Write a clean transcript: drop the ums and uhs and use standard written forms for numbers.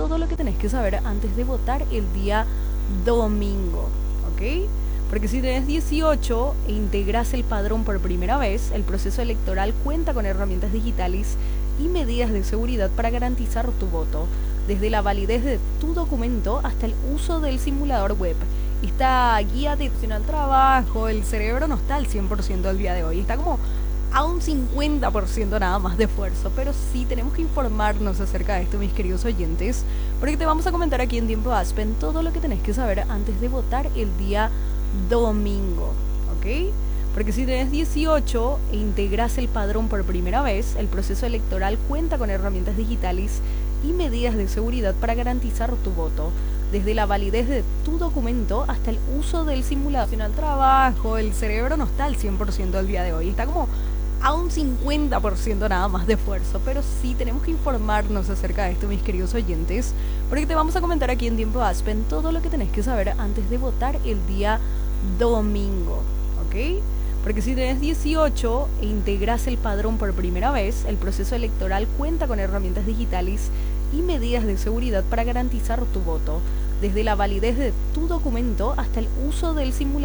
todo lo que tenés que saber antes de votar el día domingo, ¿ok? Porque si tenés 18 e integras el padrón por primera vez, el proceso electoral cuenta con herramientas digitales y medidas de seguridad para garantizar tu voto, desde la validez de tu documento hasta el uso del simulador web. Esta guía de al trabajo, el cerebro no está al 100% al día de hoy, está como a un 50% nada más de esfuerzo, pero sí tenemos que informarnos acerca de esto, mis queridos oyentes, porque te vamos a comentar aquí en Tiempo Aspen todo lo que tenés que saber antes de votar el día domingo, ¿ok? Porque si tenés 18 e integras el padrón por primera vez, el proceso electoral cuenta con herramientas digitales y medidas de seguridad para garantizar tu voto, desde la validez de tu documento hasta el uso del simulador al trabajo. El cerebro no está al 100% al día de hoy, está como a un 50% nada más de esfuerzo, pero sí tenemos que informarnos acerca de esto, mis queridos oyentes, porque te vamos a comentar aquí en Tiempo Aspen todo lo que tenés que saber antes de votar el día domingo, ¿ok? Porque si tenés 18 e integras el padrón por primera vez, el proceso electoral cuenta con herramientas digitales y medidas de seguridad para garantizar tu voto, desde la validez de tu documento hasta el uso del simulador